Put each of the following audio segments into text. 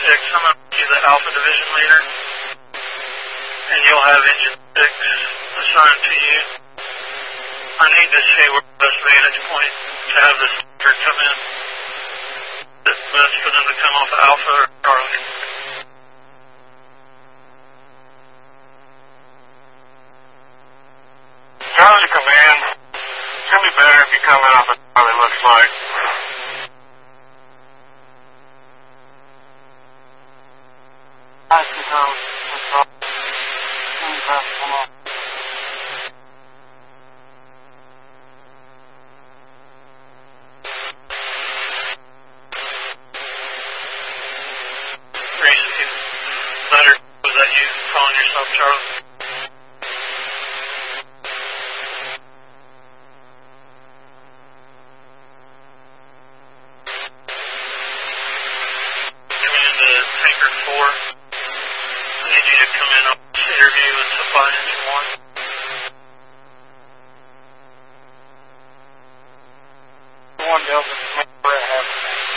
6. I'm going to be the Alpha Division leader, and you'll have Engine 6 assigned to you. I need to see where the best vantage point to have this come in. It's best for them to come off of Alpha or Charlie. Charlie Command, it's going to be better if you come in off of Charlie, looks like. I see how it's up. Come on. Letter, was that you calling yourself Charlie? Coming into Tanker 4. I need you to come in on this interview and supply Engine 1. 1 Delta, Brett has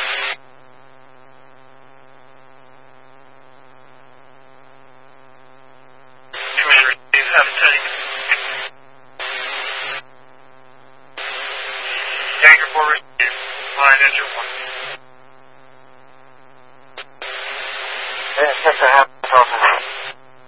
Commander, you have a tank. Tanker 4 received. Line Engine 1. Yeah, check the half process.